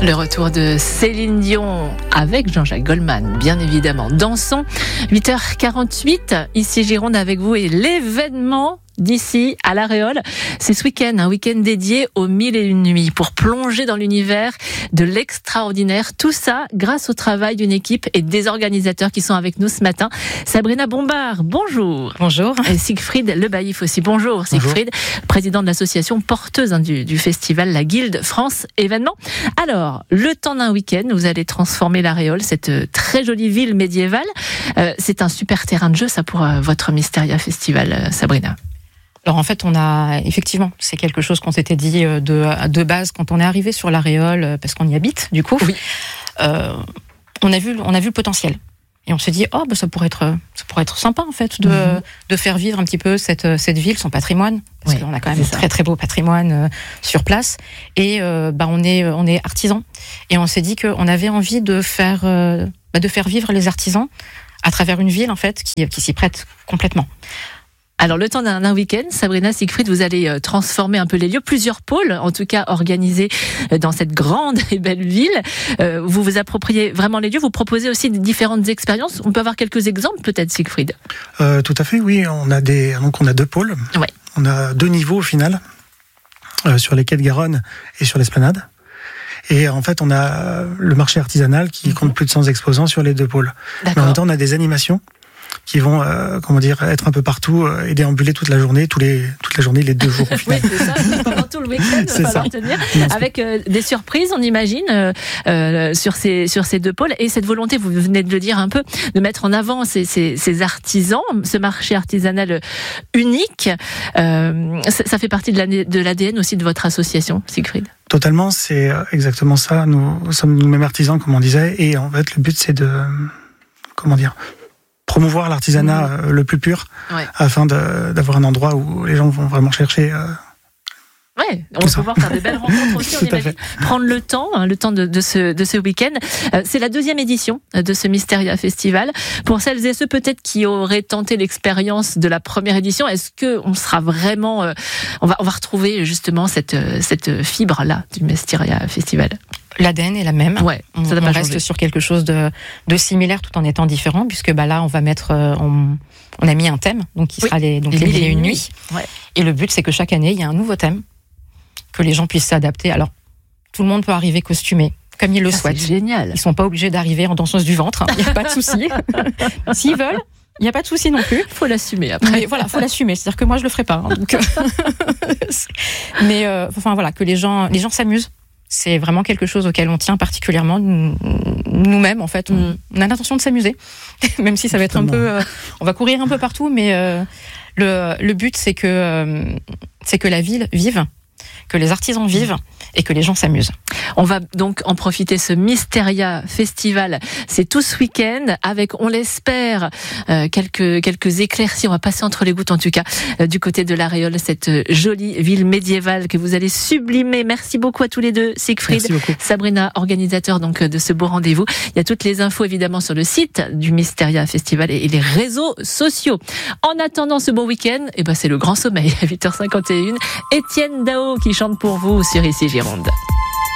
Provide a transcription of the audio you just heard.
Le retour de Céline Dion avec Jean-Jacques Goldman, bien évidemment. Dansons, 8h48, ici Gironde avec vous et l'événement d'ici à l'Aréole. C'est ce week-end, un week-end dédié aux 1001 nuits pour plonger dans l'univers de l'extraordinaire. Tout ça grâce au travail d'une équipe et des organisateurs qui sont avec nous ce matin. Sabrina Bombard, bonjour. Bonjour. Et Siegfried Le Baillif aussi. Bonjour Siegfried, président de l'association porteuse du festival, la Guilde France Événements. Alors, le temps d'un week-end, vous allez transformer l'Aréole, cette très jolie ville médiévale. C'est un super terrain de jeu, ça, pour votre Mysteria Festival, Sabrina. Alors en fait, on a effectivement, c'est quelque chose qu'on s'était dit de base quand on est arrivé sur l'Aréole, parce qu'on y habite du coup. Oui. On a vu le potentiel et on s'est dit ça pourrait être sympa en fait de faire vivre un petit peu cette ville, son patrimoine, parce qu'on a quand même un très très beau patrimoine sur place. Et on est artisans et on s'est dit qu'on avait envie de faire vivre les artisans à travers une ville en fait qui s'y prête complètement. Alors, le temps d'un week-end, Sabrina, Siegfried, vous allez transformer un peu les lieux. Plusieurs pôles, en tout cas, organisés dans cette grande et belle ville. Vous vous appropriez vraiment les lieux. Vous proposez aussi différentes expériences. On peut avoir quelques exemples, peut-être, Siegfried? Tout à fait, oui. On a deux pôles. Ouais. On a 2 niveaux, au final, sur les quais de Garonne et sur l'esplanade. Et en fait, on a le marché artisanal qui compte plus de 100 exposants sur les 2 pôles. Mais en même temps, on a des animations qui vont être un peu partout et déambuler toute la journée, les 2 jours au final. Oui, c'est ça, pendant tout le week-end, il va falloir tenir. Avec des surprises, on imagine, sur ces 2 pôles. Et cette volonté, vous venez de le dire un peu, de mettre en avant ces artisans, ce marché artisanal unique, ça fait partie de l'ADN aussi de votre association, Siegfried? Totalement, c'est exactement ça. Nous sommes nous-mêmes artisans, comme on disait, et en fait, le but, c'est de promouvoir l'artisanat le plus pur, afin d'avoir un endroit où les gens vont vraiment chercher. On va pouvoir faire de belles rencontres aussi, on imagine. Prendre le temps de ce week-end. C'est la 2e édition de ce Mysteria Festival. Pour celles et ceux peut-être qui auraient tenté l'expérience de la première édition, est-ce que on sera vraiment, on va retrouver justement cette fibre-là du Mysteria Festival? L'ADN est la même. On reste sur quelque chose de similaire tout en étant différent, puisque là on va mettre, on a mis un thème, donc qui sera les 1001 nuits. Et le but c'est que chaque année il y a un nouveau thème, que les gens puissent s'adapter. Alors tout le monde peut arriver costumé comme il le souhaite. C'est génial. Ils sont pas obligés d'arriver en danseuse du ventre. Il n'y a pas de souci. S'ils veulent, il n'y a pas de souci non plus. Faut l'assumer après. Mais voilà, faut l'assumer. C'est-à-dire que moi je le ferai pas. Donc, mais que les gens s'amusent. C'est vraiment quelque chose auquel on tient particulièrement nous-mêmes en fait. On a l'intention de s'amuser, même si ça va être un peu, on va courir un peu partout, mais le but c'est que la ville vive, que les artisans vivent et que les gens s'amusent. On va donc en profiter, ce Mysteria Festival. C'est tout ce week-end avec, on l'espère, quelques éclaircies. On va passer entre les gouttes, en tout cas, du côté de l'Aréole, cette jolie ville médiévale que vous allez sublimer. Merci beaucoup à tous les deux, Siegfried, Sabrina, organisateur donc de ce beau rendez-vous. Il y a toutes les infos évidemment sur le site du Mysteria Festival et les réseaux sociaux. En attendant ce bon week-end, c'est le grand sommeil à 8h51. Étienne Dao qui chante pour vous sur ici Gironde.